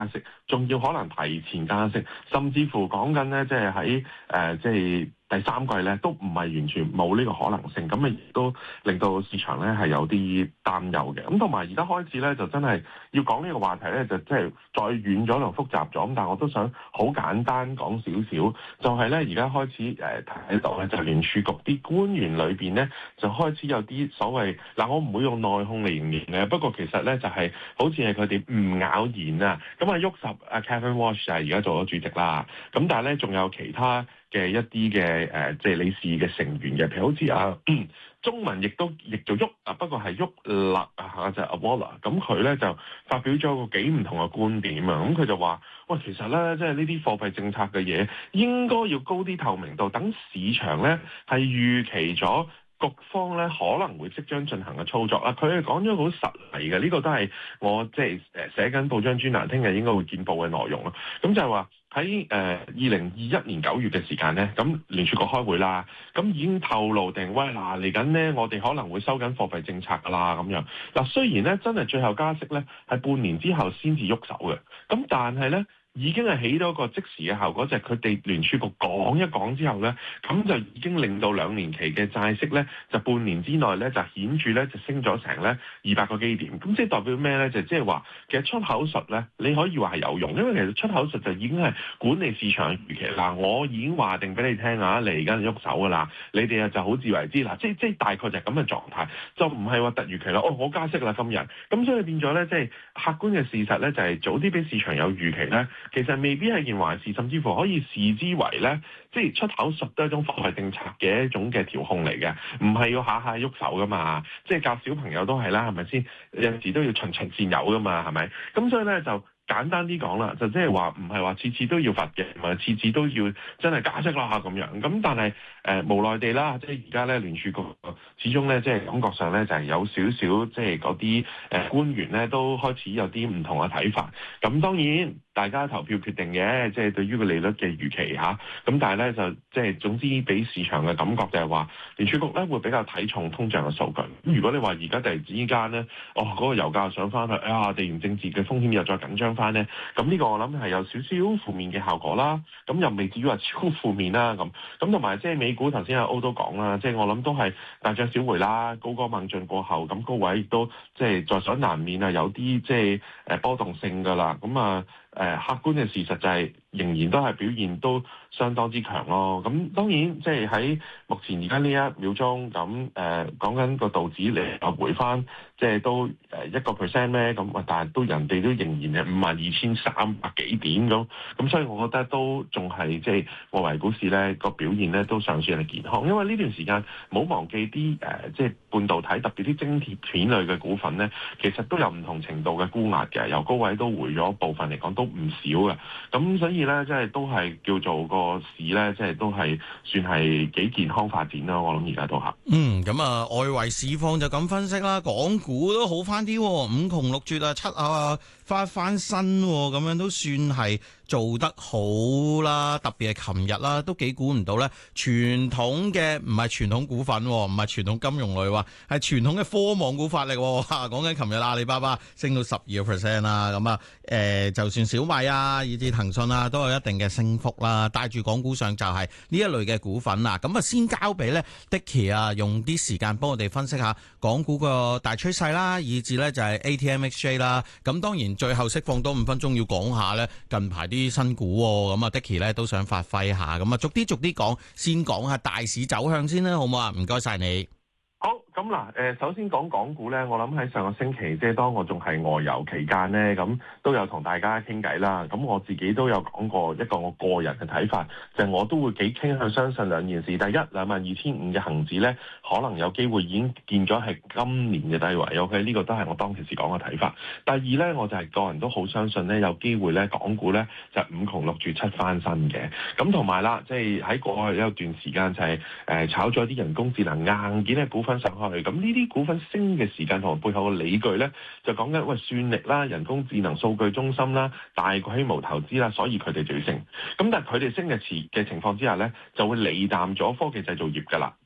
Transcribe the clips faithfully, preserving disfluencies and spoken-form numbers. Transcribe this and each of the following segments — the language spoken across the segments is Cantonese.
息，仲要可能提前加息，甚至乎講緊咧，即係喺誒即係第三季咧，都唔係完全冇呢個可能性。咁啊，亦都令到市場咧係有啲擔憂嘅。咁同埋而家開始咧，就真係要講呢個話題咧，就即係再遠咗同複雜咗。咁但係我都想好簡單講少少，就係咧而家開始誒睇到咧，就聯儲局啲官員裏邊咧，就開始有啲所謂嗱，我唔會用內訌嚟形容嘅，不過其實咧就係、是、好似係佢哋唔咬言啊。咁啊，沃什啊 Kevin Walsh 就係而家做咗主席啦。咁但係咧，仲有其他嘅一啲嘅誒，即係理事嘅成員嘅，譬如好似啊，中文亦都譯做沃啊，不過係沃勒啊，就係 Waller。咁佢咧就發表咗個幾唔同嘅觀點啊。咁佢就話：喂，其實咧，即係呢啲貨幣政策嘅嘢，應該要高啲透明度，等市場咧係預期咗局方咧可能會即將進行嘅操作啊。佢係講咗好實例嘅，呢、這個都係我即係誒寫緊報章專欄，聽日應該會見報嘅內容咯。咁就係話喺誒二零二一年九月嘅時間咧，咁聯儲局開會啦，咁已經透露定喂嗱嚟緊咧，我哋可能會收緊貨幣政策噶啦咁樣。嗱，雖然咧真係最後加息咧係半年之後先至喐手嘅，咁但係咧，已經係起到一個即時嘅效果，就係佢哋聯儲局講一講之後咧，咁就已經令到兩年期嘅債息咧，就半年之內咧就顯著咧就升咗成咧二百個基點。咁即係代表咩咧？就即係話其實出口術咧，你可以話係有用，因為其實出口術就已經係管理市場預期。嗱，我已經話定俾你聽啊，你而家喐手噶啦，你哋啊就好自為之啦。即係即係大概就係咁嘅狀態，就唔係話突如其來哦，我加息啦今日。咁所以變咗咧，即係客觀嘅事實咧，就係早啲俾市場有預期咧。其實未必係件壞事，甚至乎可以視之為咧，即係出口術都係一種貨幣政策嘅一種嘅調控嚟嘅，唔係要下下喐手噶嘛。即係教小朋友都係啦，係咪先？有時都要循循善誘噶嘛，係咪？咁所以咧就簡單啲講啦，就即係話唔係話次次都要罰嘅，唔係次次都要真係加息啦咁樣。咁但係誒、呃、無奈地啦，即係而家咧聯儲局始終咧即係感覺上咧就係、是、有少少即係嗰啲誒官員咧都開始有啲唔同嘅睇法。咁當然大家投票決定嘅，即、就、係、是、對於個利率嘅預期嚇。咁但係咧就即係總之俾市場嘅感覺就係話聯儲局咧會比較睇重通脹嘅數據。咁如果你話而家突然之間咧，哦嗰、那個油價上翻去，啊地緣政治嘅風險又再緊張翻咧，咁呢個我諗係有少少負面嘅效果啦。咁又未至於話超負面啦。咁咁同埋即係美股頭先阿歐都講啦，即係我諗都係大漲小回啦，高歌猛進過後，咁高位亦都即係在所難免啊，有啲即係誒波動性㗎啦。咁啊〜誒、呃、客觀嘅事實就係仍然都係表現都相當之強咯。咁當然即係喺目前而家呢一秒鐘咁誒講緊個道指嚟啊回翻，即係都誒一個 percent 咧咁，但係都人哋都仍然係五萬二千三百幾點咁。咁所以我覺得都仲係即係外圍股市咧個表現咧都尚算係健康，因為呢段時間冇忘記啲誒、呃、即係半導體特別啲晶貼片類嘅股份咧，其實都有唔同程度嘅沽壓嘅，由高位都回咗部分嚟講都唔少嘅，咁所以咧，即係都係叫做個市咧，即係都係算係幾健康發展啦。我諗而家都係。 嗯，咁啊，外圍市況就咁分析啦，港股都好翻啲，五窮六絕啊，七啊翻翻身，咁樣都算係做得好啦。特別係琴日啦，都幾估唔到咧，傳統嘅唔係傳統股份，唔係傳統金融類，話係傳統嘅科網股發力。講緊琴日阿里巴巴升到十二個 percent 啦，咁啊，誒，就算小米啊，以至騰訊啊，都有一定嘅升幅啦。帶住港股上就係呢一類嘅股份啦。咁啊，先交俾咧 Dicky 啊，用啲時間幫我哋分析下港股個大趨勢啦，以至咧就係 A T M X J 啦。咁當然最後釋放多五分鐘要講下咧近排啲新股，咁啊 Dicky 咧都想發揮下，咁啊逐啲逐啲講，先講下大市走向先啦，好唔好啊？唔該晒你。 好，咁嗱，誒，首先講港股咧，我諗喺上個星期，即係當我仲係外遊期間咧，咁都有同大家傾偈啦。咁我自己都有講過一個我個人嘅睇法，就係我都會幾傾向相信兩件事。第一，兩萬二千五嘅恒指咧，可能有機會已經見咗係今年嘅低位。OK，呢個都係我當其時講嘅睇法。第二咧，我就係個人都好相信咧，有機會咧，港股咧就五窮六絕七翻身嘅。咁同埋啦，即係喺過去有一段時間就係誒炒咗啲人工智能硬件嘅股份上去，咁呢啲股份升嘅時間同埋背後嘅理據咧，就講緊喂算力啦、人工智能數據中心啦、大規模投資啦，所以佢哋就要升。咁但係佢哋升嘅時嘅情況之下咧，就會利淡咗科技製造業㗎啦。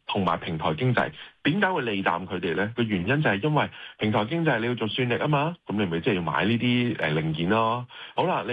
同埋平台經濟。點解會利淡佢哋咧？個原因就係因為平台經濟你要做算力啊嘛，咁你咪即係要買呢啲誒零件咯。好啦，你